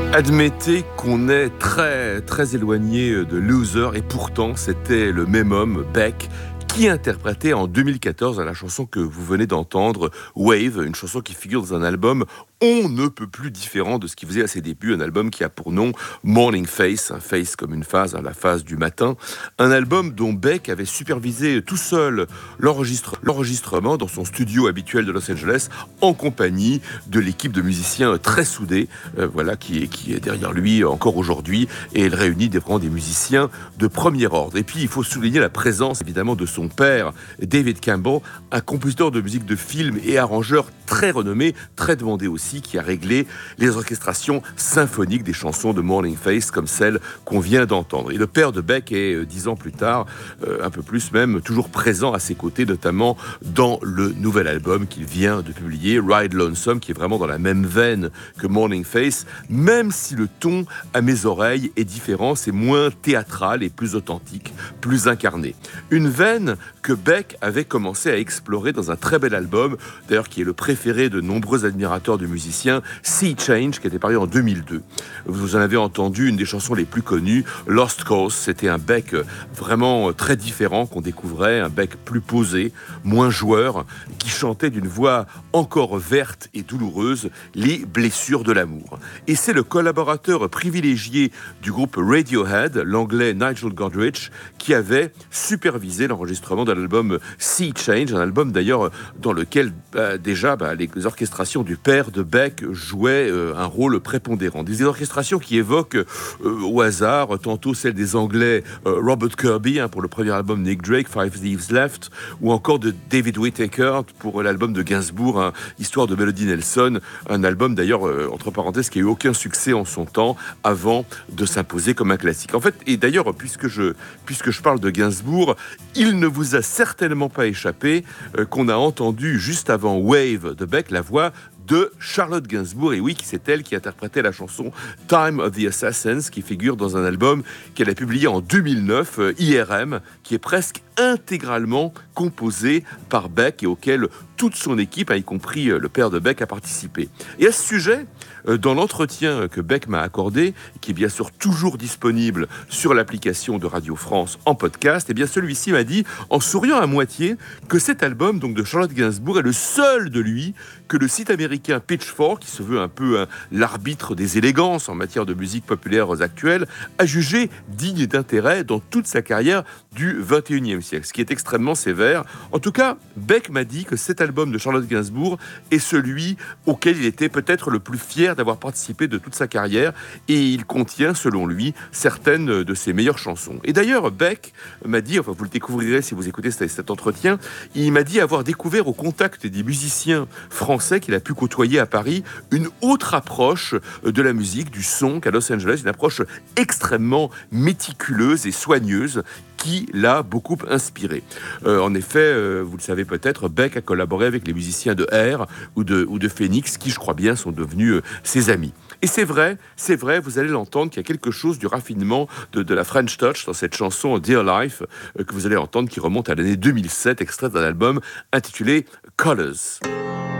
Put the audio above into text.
Admettez qu'on est très, très éloigné de Loser et pourtant c'était le même homme, Beck, qui interprétait en 2014 la chanson que vous venez d'entendre, Wave, une chanson qui figure dans un album on ne peut plus différent de ce qu'il faisait à ses débuts, un album qui a pour nom Morning Face, un face comme une phase, la phase du matin, un album dont Beck avait supervisé tout seul l'enregistrement dans son studio habituel de Los Angeles, en compagnie de l'équipe de musiciens très soudés, qui est derrière lui encore aujourd'hui, et elle réunit vraiment des musiciens de premier ordre. Et puis il faut souligner la présence évidemment de son père, David Campbell, un compositeur de musique de film et arrangeur très renommé, très demandé aussi, qui a réglé les orchestrations symphoniques des chansons de Morning Face comme celle qu'on vient d'entendre. Et le père de Beck est, 10 ans plus tard, un peu plus même, toujours présent à ses côtés, notamment dans le nouvel album qu'il vient de publier, Ride Lonesome, qui est vraiment dans la même veine que Morning Face, même si le ton à mes oreilles est différent, c'est moins théâtral et plus authentique, plus incarné. Une veine que Beck avait commencé à explorer dans un très bel album, d'ailleurs qui est le préféré de nombreux admirateurs de musiciens, Sea Change, qui était paru en 2002. Vous en avez entendu une des chansons les plus connues, Lost Cause. C'était un Beck vraiment très différent qu'on découvrait, un Beck plus posé, moins joueur, qui chantait d'une voix encore verte et douloureuse les blessures de l'amour. Et c'est le collaborateur privilégié du groupe Radiohead, l'anglais Nigel Godrich, qui avait supervisé l'enregistrement de l'album Sea Change, un album d'ailleurs dans lequel les orchestrations du père de Beck jouaient un rôle prépondérant. Des orchestrations qui évoquent au hasard tantôt celles des Anglais Robert Kirby pour le premier album Nick Drake, Five Thieves Left, ou encore de David Whittaker pour l'album de Gainsbourg, Histoire de Melody Nelson, un album d'ailleurs, entre parenthèses, qui n'a eu aucun succès en son temps avant de s'imposer comme un classique. En fait, et d'ailleurs, puisque je parle de Gainsbourg, il ne vous a certainement pas échappé qu'on a entendu juste avant Wave de Beck la voix de Charlotte Gainsbourg, et oui, c'est elle qui interprétait la chanson Time of the Assassins, qui figure dans un album qu'elle a publié en 2009, IRM, qui est presque intégralement composé par Beck et auquel toute son équipe, y compris le père de Beck, a participé. Et à ce sujet, dans l'entretien que Beck m'a accordé, qui est bien sûr toujours disponible sur l'application de Radio France en podcast, eh bien celui-ci m'a dit, en souriant à moitié, que cet album donc de Charlotte Gainsbourg est le seul de lui que le site américain Pitchfork, qui se veut un peu l'arbitre des élégances en matière de musique populaire actuelle, a jugé digne d'intérêt dans toute sa carrière du 21e siècle, ce qui est extrêmement sévère. En tout cas, Beck m'a dit que cet album de Charlotte Gainsbourg est celui auquel il était peut-être le plus fier d'avoir participé de toute sa carrière, et il contient, selon lui, certaines de ses meilleures chansons. Et d'ailleurs, Beck m'a dit, enfin vous le découvrirez si vous écoutez cet entretien, il m'a dit avoir découvert au contact des musiciens français qu'il a pu côtoyer à Paris une autre approche de la musique, du son qu'à Los Angeles, une approche extrêmement méticuleuse et soigneuse qui l'a beaucoup inspiré. En effet, vous le savez peut-être, Beck a collaboré avec les musiciens de Air ou de Phoenix, qui, je crois bien, sont devenus ses amis. Et c'est vrai, vous allez l'entendre, qu'il y a quelque chose du raffinement de la French Touch dans cette chanson Dear Life, que vous allez entendre, qui remonte à l'année 2007, extrait d'un album intitulé Colors.